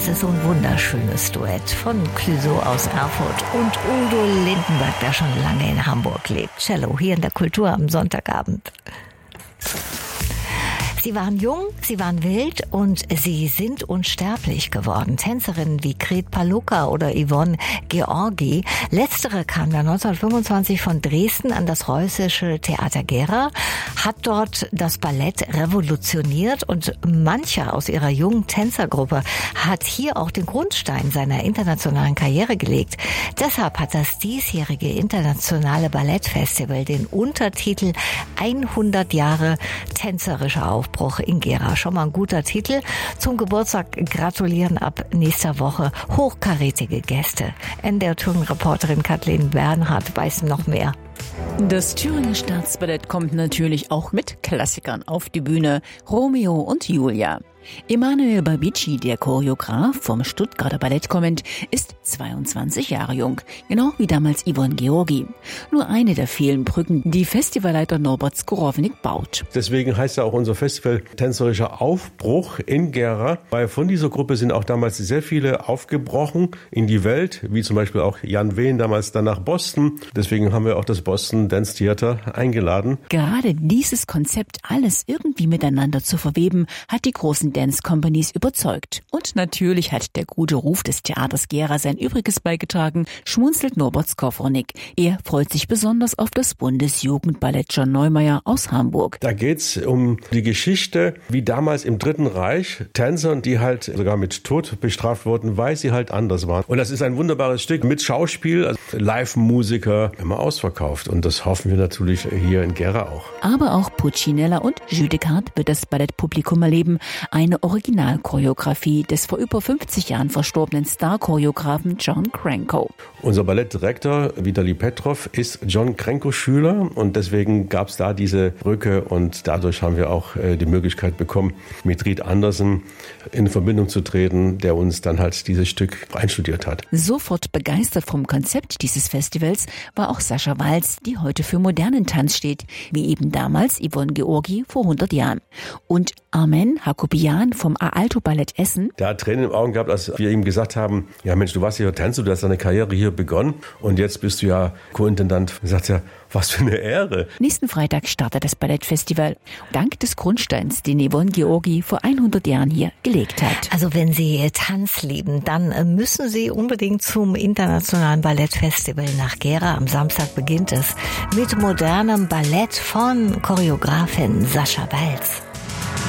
ist so ein wunderschönes Duett von Clouseau aus Erfurt und Udo Lindenberg, der schon lange in Hamburg lebt. Cello, hier in der Kultur am Sonntagabend. Sie waren jung, sie waren wild und sie sind unsterblich geworden. Tänzerinnen wie Gret Palucka oder Yvonne Georgi. Letztere kam dann 1925 von Dresden an das Preußische Theater Gera, hat dort das Ballett revolutioniert und mancher aus ihrer jungen Tänzergruppe hat hier auch den Grundstein seiner internationalen Karriere gelegt. Deshalb hat das diesjährige internationale Ballettfestival den Untertitel 100 Jahre tänzerischer Aufbruch in Gera. Schon mal ein guter Titel. Zum Geburtstag gratulieren ab nächster Woche hochkarätige Gäste. NDR-Tourenreporterin Kathleen Bernhardt weiß noch mehr. Das Thüringer Staatsballett kommt natürlich auch mit Klassikern auf die Bühne. Romeo und Julia. Emanuel Babici, der Choreograf vom Stuttgarter Ballettkonvent, ist 22 Jahre jung, genau wie damals Yvonne Georgi. Nur eine der vielen Brücken, die Festivalleiter Norbert Skowronek baut. Deswegen heißt ja auch unser Festival Tänzerischer Aufbruch in Gera, weil von dieser Gruppe sind auch damals sehr viele aufgebrochen in die Welt, wie zum Beispiel auch Jan Wehn damals dann nach Boston. Deswegen haben wir auch das Boston Dance Theater eingeladen. Gerade dieses Konzept, alles irgendwie miteinander zu verweben, hat die großen Dance Companies überzeugt. Und natürlich hat der gute Ruf des Theaters Gera sein Übriges beigetragen, schmunzelt Norbert Skowronek. Er freut sich besonders auf das Bundesjugendballett John Neumeier aus Hamburg. Da geht's um die Geschichte, wie damals im Dritten Reich Tänzern, die halt sogar mit Tod bestraft wurden, weil sie halt anders waren. Und das ist ein wunderbares Stück mit Schauspiel, also Live-Musiker, immer ausverkauft. Und das hoffen wir natürlich hier in Gera auch. Aber auch Puccinella und Judecard wird das Ballettpublikum erleben. Eine Originalchoreografie des vor über 50 Jahren verstorbenen Star-Choreografen John Cranko. Unser Ballettdirektor Vitali Petrov ist John Cranko Schüler und deswegen gab es da diese Brücke und dadurch haben wir auch die Möglichkeit bekommen, mit Ried Andersen in Verbindung zu treten, der uns dann halt dieses Stück einstudiert hat. Sofort begeistert vom Konzept dieses Festivals war auch Sascha Walz, die heute für modernen Tanz steht, wie eben damals Yvonne Georgi vor 100 Jahren. Und Armen Hakobian vom Aalto Ballett Essen. Der hat Tränen im Augen gehabt, als wir ihm gesagt haben, ja Mensch, du warst hier Tänzer, du hast deine Karriere hier begonnen und jetzt bist du ja Co-Intendant. Er sagt ja, was für eine Ehre. Nächsten Freitag startet das Ballettfestival. Dank des Grundsteins, den Yvonne Georgi vor 100 Jahren hier gelegt hat. Also wenn Sie Tanz lieben, dann müssen Sie unbedingt zum Internationalen Ballettfestival nach Gera. Am Samstag beginnt es mit modernem Ballett von Choreografin Sascha Walz.